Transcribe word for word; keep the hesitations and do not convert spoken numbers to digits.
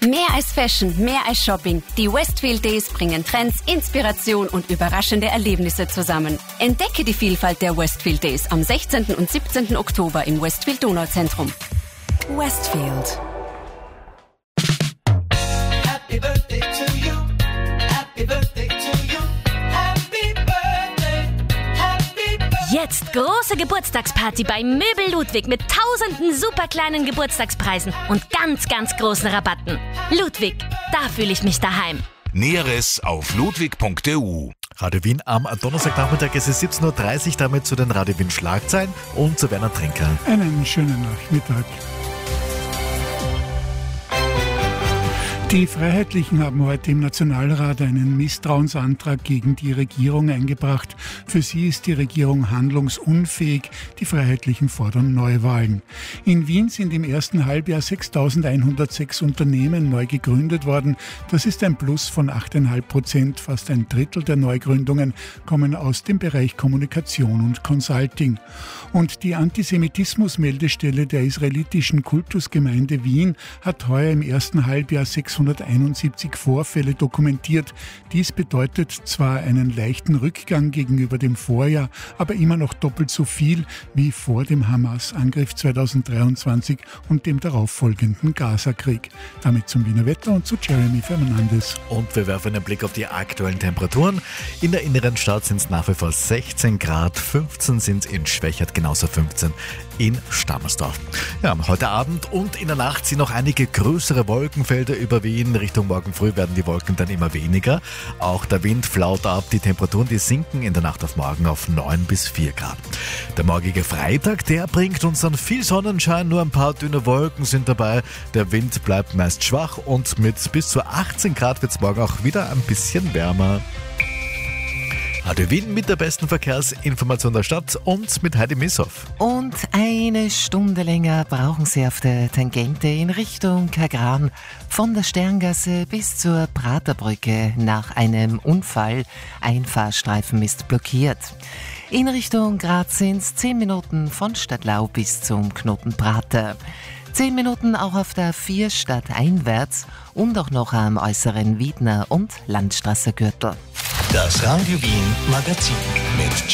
Mehr als Fashion, mehr als Shopping. Die Westfield Days bringen Trends, Inspiration und überraschende Erlebnisse zusammen. Entdecke die Vielfalt der Westfield Days am sechzehnten und siebzehnten Oktober im Westfield Donauzentrum. Westfield. Happy birthday to you. Happy birthday to you. Happy birthday. Happy birthday. Jetzt große Geburtstagsparty bei Möbel Ludwig mit tausenden super kleinen Geburtstagspreisen und ganz, ganz großen Rabatten. Ludwig, da fühle ich mich daheim. Näheres auf ludwig punkt e u. Radio Wien am Donnerstagnachmittag, es ist siebzehn Uhr dreißig, damit zu den Radio Wien Schlagzeilen und zu Werner Trinker. Einen schönen Nachmittag. Die Freiheitlichen haben heute im Nationalrat einen Misstrauensantrag gegen die Regierung eingebracht. Für sie ist die Regierung handlungsunfähig. Die Freiheitlichen fordern Neuwahlen. In Wien sind im ersten Halbjahr sechstausendeinhundertsechs Unternehmen neu gegründet worden. Das ist ein Plus von acht Komma fünf Prozent. Fast ein Drittel der Neugründungen kommen aus dem Bereich Kommunikation und Consulting. Und die Antisemitismus-Meldestelle der israelitischen Kultusgemeinde Wien hat heuer im ersten Halbjahr sechshunderteinundsiebzig Vorfälle dokumentiert. Dies bedeutet zwar einen leichten Rückgang gegenüber dem Vorjahr, aber immer noch doppelt so viel wie vor dem Hamas-Angriff zweitausenddreiundzwanzig und dem darauffolgenden Gaza-Krieg. Damit zum Wiener Wetter und zu Jeremy Fernandes. Und wir werfen einen Blick auf die aktuellen Temperaturen. In der inneren Stadt sind es nach wie vor sechzehn Grad, fünfzehn sind in Schwächert, genauso fünfzehn in Stammersdorf. Ja, heute Abend und in der Nacht sind noch einige größere Wolkenfelder über Wien. Richtung morgen früh werden die Wolken dann immer weniger. Auch der Wind flaut ab. Die Temperaturen, die sinken in der Nacht auf morgen auf neun bis vier Grad. Der morgige Freitag, der bringt uns dann viel Sonnenschein. Nur ein paar dünne Wolken sind dabei. Der Wind bleibt meist schwach und mit bis zu achtzehn Grad wird es morgen auch wieder ein bisschen wärmer. Radio Wien mit der besten Verkehrsinformation der Stadt und mit Heidi Mishoff. Und eine Stunde länger brauchen Sie auf der Tangente in Richtung Kagran von der Sterngasse bis zur Praterbrücke nach einem Unfall. Ein Fahrstreifen ist blockiert. In Richtung Graz sind es zehn Minuten von Stadtlau bis zum Knoten Prater. Zehn Minuten auch auf der vier stadteinwärts und auch noch am äußeren Wiedner und Landstraße Gürtel. Das Radio Wien Magazin mit